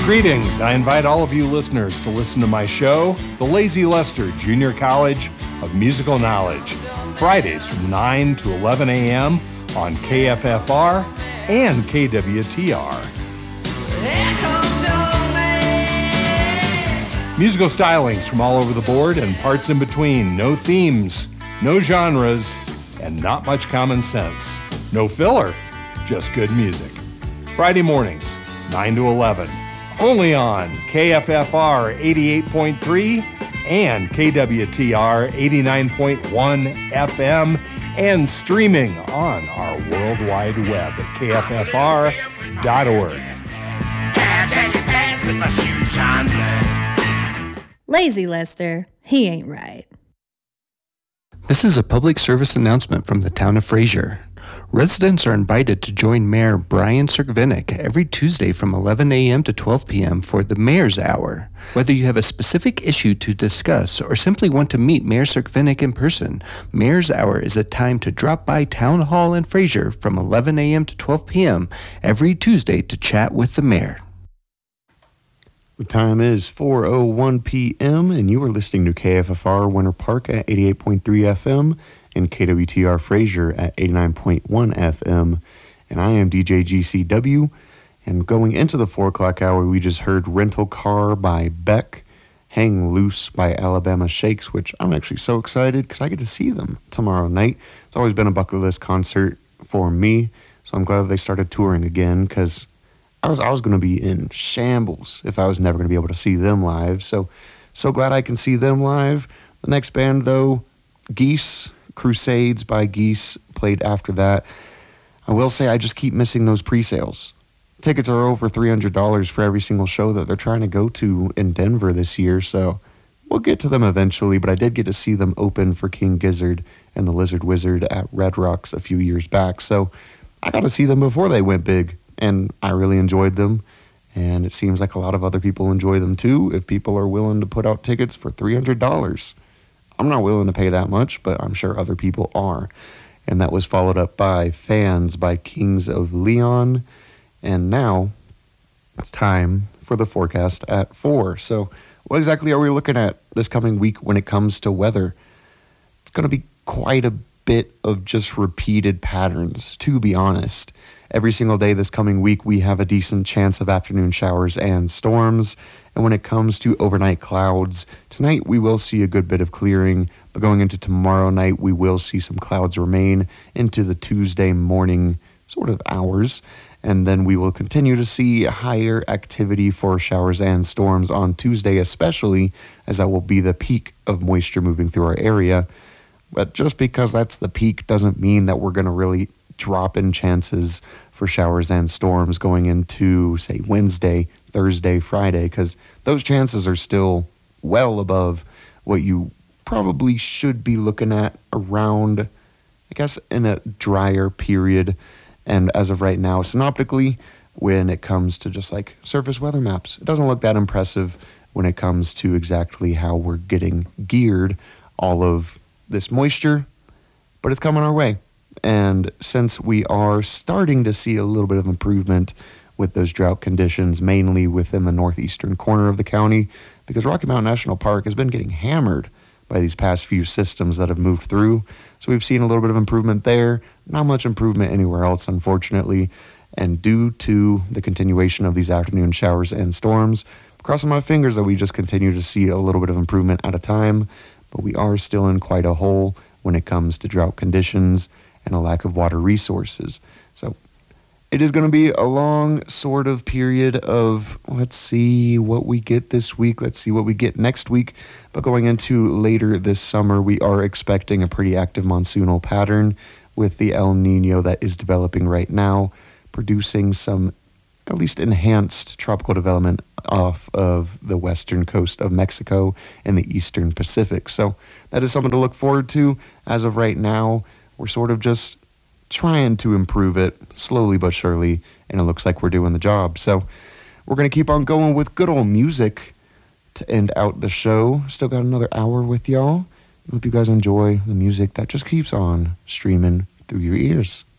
Greetings. I invite all of you listeners to listen to my show, The Lazy Lester Junior College of Musical Knowledge, Fridays from 9 to 11 a.m. on KFFR and KWTR. Musical stylings from all over the board and parts in between. No themes, no genres, and not much common sense. No filler, just good music. Friday mornings, 9 to 11. Only on KFFR 88.3 and KWTR 89.1 FM and streaming on our World Wide Web at kffr.org. Lazy Lester, he ain't right. This is a public service announcement from the town of Fraser. Residents are invited to join Mayor Brian Cervinick every Tuesday from 11 a.m. to 12 p.m. for the Mayor's Hour. Whether you have a specific issue to discuss or simply want to meet Mayor Cervinick in person, Mayor's Hour is a time to drop by Town Hall in Fraser from 11 a.m. to 12 p.m. every Tuesday to chat with the Mayor. The time is 4:01 p.m. and you are listening to KFFR Winter Park at 88.3 FM and KWTR Fraser at 89.1 FM. And I am DJ GCW. And going into the 4 o'clock hour, we just heard Rental Car by Beck, Hang Loose by Alabama Shakes, which I'm actually so excited because I get to see them tomorrow night. It's always been a bucket list concert for me, so I'm glad they started touring again because I was going to be in shambles if I was never going to be able to see them live. So glad I can see them live. The next band, though, Geese, Crusades by Geese, played after that. I will say I just keep missing those pre-sales. Tickets are over $300 for every single show that they're trying to go to in Denver this year, so we'll get to them eventually, but I did get to see them open for King Gizzard and the Lizard Wizard at Red Rocks a few years back, so I got to see them before they went big, and I really enjoyed them, and it seems like a lot of other people enjoy them too if people are willing to put out tickets for $300. I'm not willing to pay that much, but I'm sure other people are. And that was followed up by Fans by Kings of Leon. And now it's time for the forecast at 4. So what exactly are we looking at this coming week when it comes to weather? It's going to be quite a bit of just repeated patterns, to be honest. Every single day this coming week, we have a decent chance of afternoon showers and storms. And when it comes to overnight clouds, tonight we will see a good bit of clearing, but going into tomorrow night, we will see some clouds remain into the Tuesday morning sort of hours. And then we will continue to see higher activity for showers and storms on Tuesday, especially as that will be the peak of moisture moving through our area. But just because that's the peak doesn't mean that we're going to really drop in chances for showers and storms going into, say, Wednesday, Thursday, Friday, because those chances are still well above what you probably should be looking at around, I guess, in a drier period. And as of right now, synoptically, when it comes to just like surface weather maps, it doesn't look that impressive when it comes to exactly how we're getting geared all of this moisture, but it's coming our way. And since we are starting to see a little bit of improvement with those drought conditions, mainly within the northeastern corner of the county, because Rocky Mountain National Park has been getting hammered by these past few systems that have moved through. So we've seen a little bit of improvement there, not much improvement anywhere else, unfortunately. And due to the continuation of these afternoon showers and storms, crossing my fingers that we just continue to see a little bit of improvement at a time, but we are still in quite a hole when it comes to drought conditions and a lack of water resources. So it is going to be a long sort of period of, let's see what we get this week, let's see what we get next week. But going into later this summer, we are expecting a pretty active monsoonal pattern with the El Nino that is developing right now, producing some at least enhanced tropical development off of the western coast of Mexico and the eastern Pacific. So that is something to look forward to. As of right now, we're sort of just trying to improve it slowly but surely, and it looks like we're doing the job. So we're going to keep on going with good old music to end out the show. Still got another hour with y'all. Hope you guys enjoy the music that just keeps on streaming through your ears.